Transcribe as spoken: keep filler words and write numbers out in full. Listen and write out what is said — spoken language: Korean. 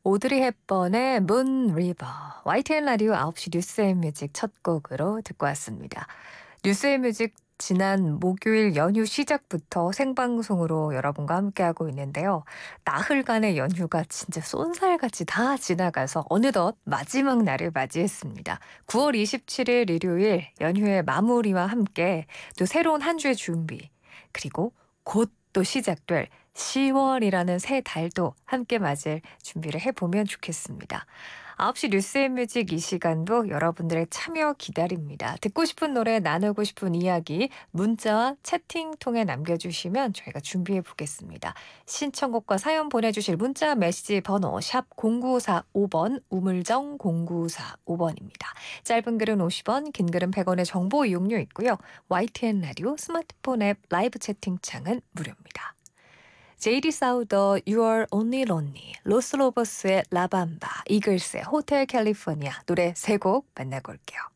오드리 헵번의 문 리버, 와이티엔 라디오 아홉 시 뉴스앤뮤직 첫 곡으로 듣고 왔습니다. 뉴스앤뮤직 지난 목요일 연휴 시작부터 생방송으로 여러분과 함께하고 있는데요. 나흘간의 연휴가 진짜 쏜살같이 다 지나가서 어느덧 마지막 날을 맞이했습니다. 구월 이십칠일 일요일 연휴의 마무리와 함께 또 새로운 한 주의 준비, 그리고 곧 또 시작될 시월이라는 새 달도 함께 맞을 준비를 해보면 좋겠습니다. 아홉 시 뉴스앤뮤직 이 시간도 여러분들의 참여 기다립니다. 듣고 싶은 노래, 나누고 싶은 이야기 문자와 채팅 통해 남겨주시면 저희가 준비해 보겠습니다. 신청곡과 사연 보내주실 문자 메시지 번호 샵 공구사오 번, 우물정 공구사오 번입니다. 짧은 글은 오십 원, 긴 글은 백 원의 정보 이용료 있고요. 와이티엔 라디오 스마트폰 앱 라이브 채팅창은 무료입니다. 제이디 사우더 You Are Only Lonely, 로스 로버스의 라밤바, 이글스의 호텔 캘리포니아 노래 세 곡 만나고 올게요.